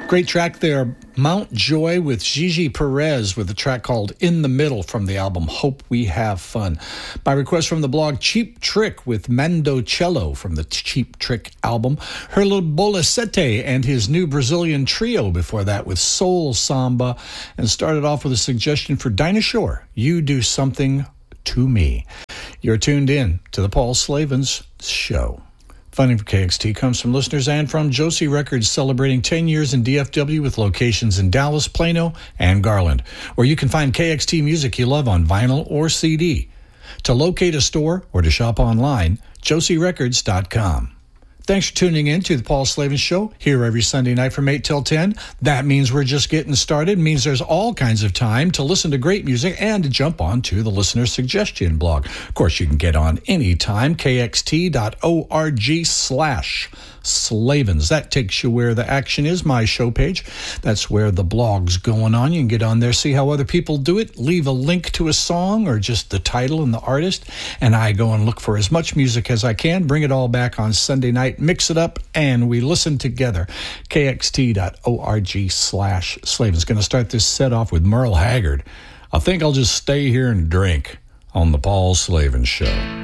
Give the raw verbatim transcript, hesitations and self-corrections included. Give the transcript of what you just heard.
Great track there, Mount Joy with Gigi Perez with a track called In the Middle from the album Hope We Have Fun. By request from the blog, Cheap Trick with Mandocello from the Cheap Trick album. Herlo Bolasete and his new Brazilian trio before that with Soul Samba. And started off with a suggestion for Dinah Shore, You Do Something to Me. You're tuned in to the Paul Slavens Show. Funding for K X T comes from listeners and from Josie Records, celebrating ten years in D F W with locations in Dallas, Plano, and Garland, where you can find K X T music you love on vinyl or C D. To locate a store or to shop online, josie records dot com. Thanks for tuning in to the Paul Slavens Show, here every Sunday night from eight till ten. That means we're just getting started. It means there's all kinds of time to listen to great music and to jump on to the listener suggestion blog. Of course, you can get on anytime, kxt.org slash Slavens. That takes you where the action is, my show page. That's where the blog's going on. You can get on there, see how other people do it, leave a link to a song or just the title and the artist, and I go and look for as much music as I can, bring it all back on Sunday night, mix it up, and we listen together. kxt.org slash Slavens. Going to start this set off with Merle Haggard. I think I'll just stay here and drink on the Paul Slavens Show.